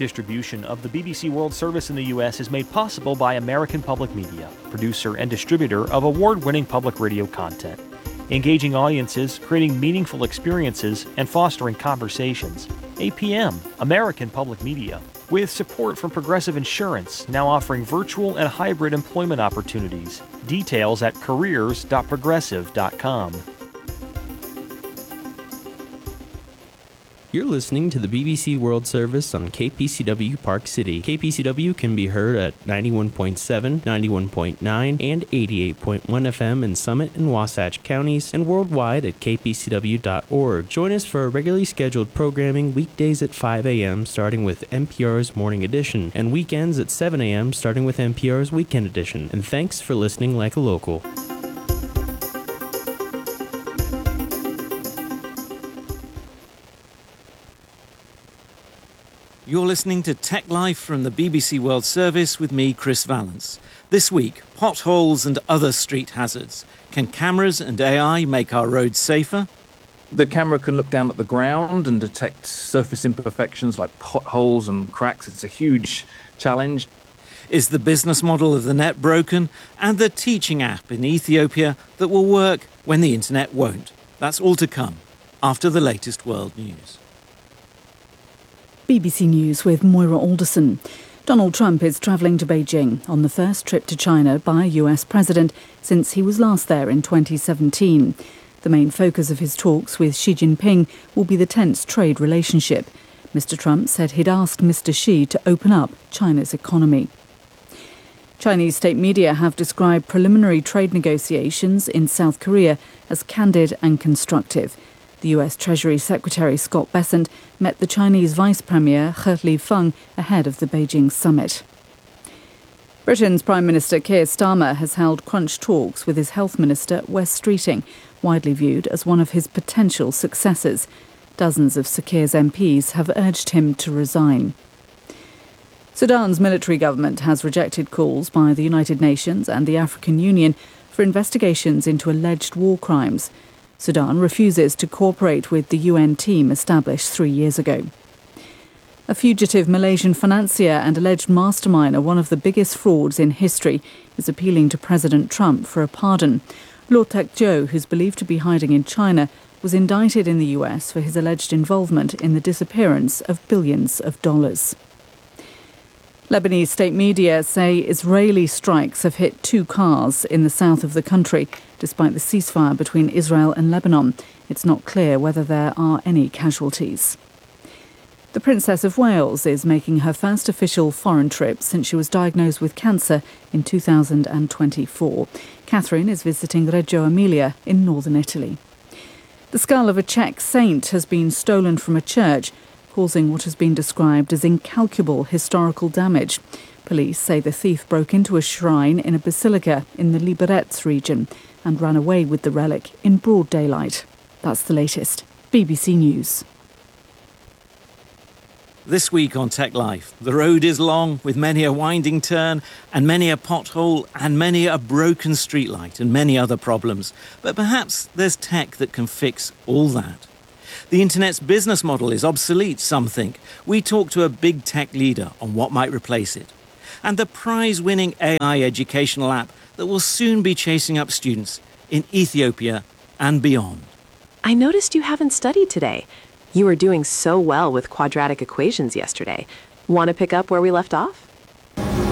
distribution of the BBC World Service in the U.S. is made possible by American Public Media, producer and distributor of award-winning public radio content. Engaging audiences, creating meaningful experiences, and fostering conversations. APM, American Public Media, with support from Progressive Insurance, now offering virtual and hybrid employment opportunities. Details at careers.progressive.com. You're listening to the BBC World Service on KPCW Park City. KPCW can be heard at 91.7, 91.9, and 88.1 FM in Summit and Wasatch counties, and worldwide at kpcw.org. Join us for a regularly scheduled programming weekdays at 5 a.m. starting with NPR's Morning Edition, and weekends at 7 a.m. starting with NPR's Weekend Edition. And thanks for listening like a local. You're listening to Tech Life from the BBC World Service with me, Chris Vallance. This week, potholes and other street hazards. Can cameras and AI make our roads safer? The camera can look down at the ground and detect surface imperfections like potholes and cracks. It's a huge challenge. Is the business model of the net broken? And the teaching app in Ethiopia that will work when the internet won't? That's all to come after the latest world news. BBC News with Moira Alderson. Donald Trump is travelling to Beijing on the first trip to China by a US president since he was last there in 2017. The main focus of his talks with Xi Jinping will be the tense trade relationship. Mr. Trump said he'd asked Mr. Xi to open up China's economy. Chinese state media have described preliminary trade negotiations in South Korea as candid and constructive. The US Treasury Secretary Scott Bessent met the Chinese Vice Premier He Lifeng ahead of the Beijing summit. Britain's Prime Minister Keir Starmer has held crunch talks with his Health Minister Wes Streeting, widely viewed as one of his potential successors. Dozens of Sir Keir's MPs have urged him to resign. Sudan's military government has rejected calls by the United Nations and the African Union for investigations into alleged war crimes. Sudan refuses to cooperate with the UN team established 3 years ago. A fugitive Malaysian financier and alleged mastermind of one of the biggest frauds in history is appealing to President Trump for a pardon. Luo Tak-jo, who's believed to be hiding in China, was indicted in the US for his alleged involvement in the disappearance of billions of dollars. Lebanese state media say Israeli strikes have hit 2 cars in the south of the country, despite the ceasefire between Israel and Lebanon. It's not clear whether there are any casualties. The Princess of Wales is making her first official foreign trip since she was diagnosed with cancer in 2024. Catherine is visiting Reggio Emilia in northern Italy. The skull of a Czech saint has been stolen from a church, causing what has been described as incalculable historical damage. Police say the thief broke into a shrine in a basilica in the Liberec region and ran away with the relic in broad daylight. That's the latest. BBC News. This week on Tech Life, the road is long with many a winding turn and many a pothole and many a broken streetlight and many other problems. But perhaps there's tech that can fix all that. The internet's business model is obsolete, some think. We talk to a big tech leader on what might replace it. And the prize-winning AI educational app that will soon be chasing up students in Ethiopia and beyond. I noticed you haven't studied today. You were doing so well with quadratic equations yesterday. Want to pick up where we left off?